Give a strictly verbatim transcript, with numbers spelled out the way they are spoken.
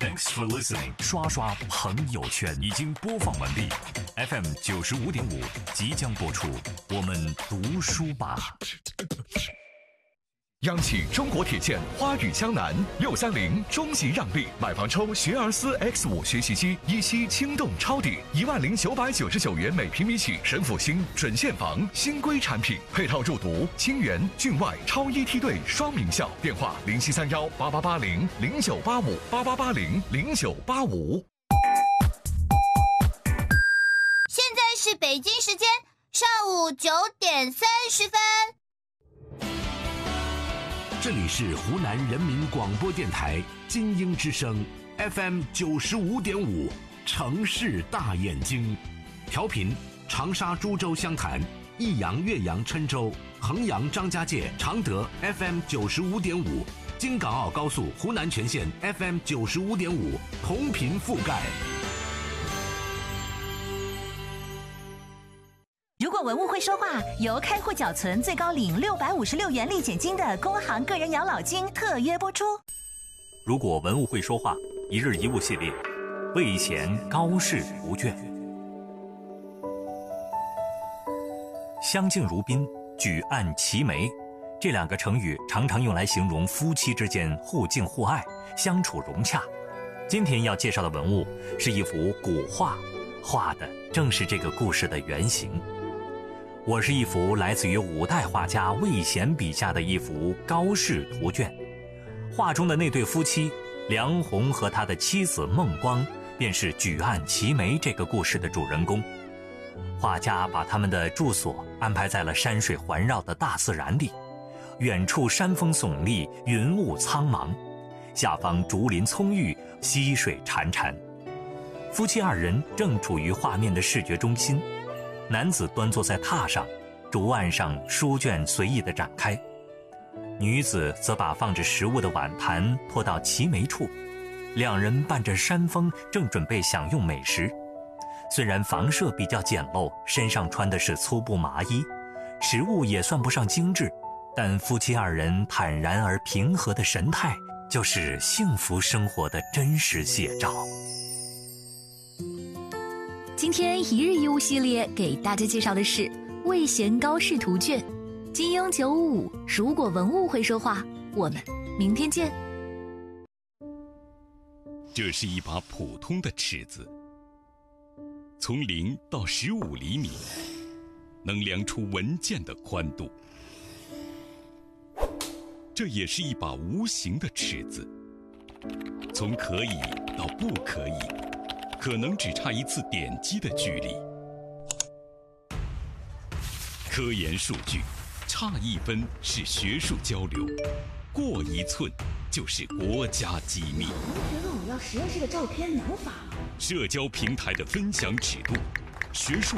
Thanks for listening。刷刷朋友圈已经播放完毕 ，F M 九十五点五即将播出。我们读书吧。 央企中国铁建花语江南六三零中级让利，买房抽学而思 X 五学习机，一期轻动超抵一万零九百九十九元每平米起，神府新准现房新规产品，配套入读清源、郡外超一梯队双名校，电话零七三幺八八八零零九八五八八八零零九八五。 现在是北京时间上午九点三十分。 这里是湖南人民广播电台金鹰之声 F M 九十五点五，城市大眼睛，调频长沙、株洲、湘潭、益阳、岳阳、郴州、衡阳、张家界、常德 F M 九十五点五，京港澳高速湖南全线 F M 九十五点五，同频覆盖。 如果文物会说话，由开户缴存最高领六百五十六元立减金的工行个人养老金特约播出。 如果文物会说话，一日一物系列，魏贤高氏图卷。相敬如宾，举案齐眉，这两个成语常常用来形容夫妻之间互敬互爱，相处融洽。今天要介绍的文物是一幅古画，画的正是这个故事的原型。我是一幅来自于五代画家魏贤笔下的一幅高氏图卷，画中的那对夫妻梁鸿和他的妻子孟光，便是举案齐眉这个故事的主人公。画家把他们的住所安排在了山水环绕的大自然里，远处山峰耸立，云雾苍茫，下方竹林葱郁，溪水潺潺。夫妻二人正处于画面的视觉中心，男子端坐在榻上，竹案上书卷随意地展开，女子则把放着食物的碗盘拖到齐眉处，两人伴着山风，正准备享用美食。虽然房舍比较简陋，身上穿的是粗布麻衣，食物也算不上精致，但夫妻二人坦然而平和的神态，就是幸福生活的真实写照。 今天一日一物系列给大家介绍的是魏贤高氏图卷，金鹰九五五。如果文物会说话，我们明天见。 这是一把普通的尺子，从零到十五厘米，能量出文件的宽度。这也是一把无形的尺子，从可以到不可以，可能只差一次点击的距离。科研数据，差一分是学术交流，过一寸就是国家机密。 觉得我要实验室的照片能发吗？ 社交平台的分享尺度，学术